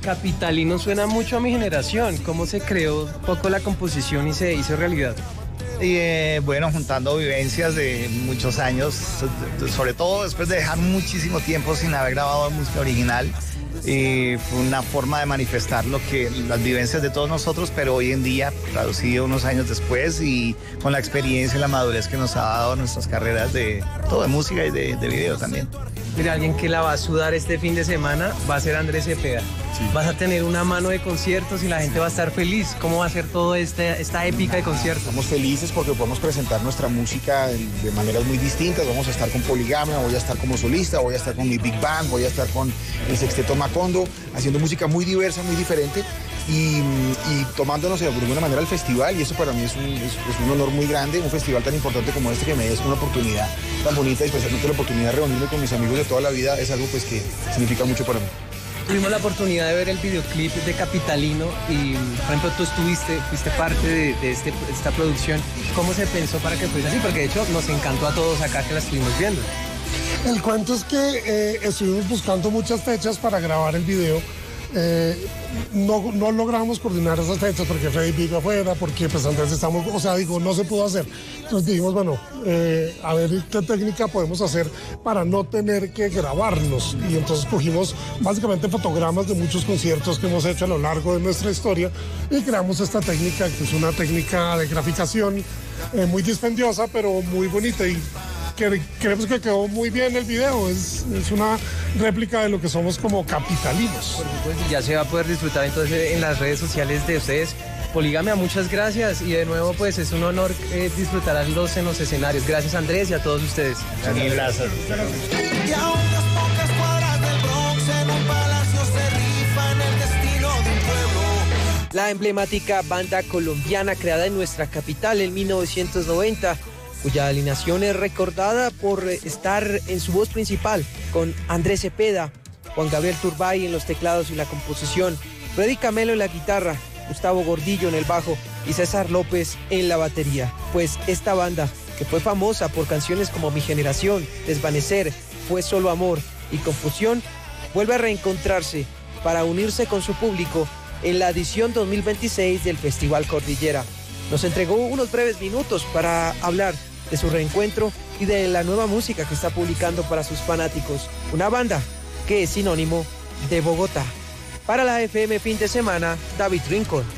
Capitalino suena mucho a mi generación. ¿Cómo se creó un poco la composición y se hizo realidad? Bueno, juntando vivencias de muchos años, sobre todo después de dejar muchísimo tiempo sin haber grabado música original. Fue una forma de manifestar las vivencias de todos nosotros, pero hoy en día, traducido unos años después y con la experiencia y la madurez que nos ha dado nuestras carreras de todo, de música y de video también. Mira, alguien que la va a sudar este fin de semana va a ser Andrés Cepeda. Sí. Vas a tener una mano de conciertos y la gente va a estar feliz. ¿Cómo va a ser toda esta épica de conciertos? Estamos felices porque podemos presentar nuestra música de maneras muy distintas. Vamos a estar con Poligamia, voy a estar como solista, voy a estar con mi Big Band, voy a estar con el Sexteto Macondo, haciendo música muy diversa, muy diferente y tomándonos de alguna manera el festival, y eso para mí es un honor muy grande, un festival tan importante como este que me des una oportunidad tan bonita, y especialmente la oportunidad de reunirme con mis amigos de toda la vida, es algo pues que significa mucho para mí. Tuvimos la oportunidad de ver el videoclip de Capitalino y, por ejemplo, tú fuiste parte de esta producción. ¿Cómo se pensó para que fuese así? Porque de hecho nos encantó a todos acá que la estuvimos viendo. El cuento es que estuvimos buscando muchas fechas para grabar el video. No logramos coordinar esas fechas porque Freddy vive afuera, porque pues Andrés no se pudo hacer. Entonces dijimos, bueno, a ver qué técnica podemos hacer para no tener que grabarnos. Y entonces cogimos básicamente fotogramas de muchos conciertos que hemos hecho a lo largo de nuestra historia y creamos esta técnica, que es una técnica de graficación muy dispendiosa, pero muy bonita, y creemos que quedó muy bien el video. Es una réplica de lo que somos como capitalinos. Pues ya se va a poder disfrutar entonces en las redes sociales de ustedes. Poligamia, muchas gracias, y de nuevo pues es un honor disfrutarlos en los escenarios. Gracias, Andrés, y a todos ustedes. Gracias. Y a unas pocas cuadras del Bronx, en un palacio se rifan el destino de un pueblo. La emblemática banda colombiana creada en nuestra capital en 1990, cuya alineación es recordada por estar en su voz principal con Andrés Cepeda, Juan Gabriel Turbay en los teclados y la composición, Freddy Camelo en la guitarra, Gustavo Gordillo en el bajo y César López en la batería. Pues esta banda, que fue famosa por canciones como Mi Generación, Desvanecer, Fue Solo Amor y Confusión, vuelve a reencontrarse para unirse con su público en la edición 2026 del Festival Cordillera. Nos entregó unos breves minutos para hablar de su reencuentro y de la nueva música que está publicando para sus fanáticos. Una banda que es sinónimo de Bogotá. Para la FM Fin de Semana, David Rincón.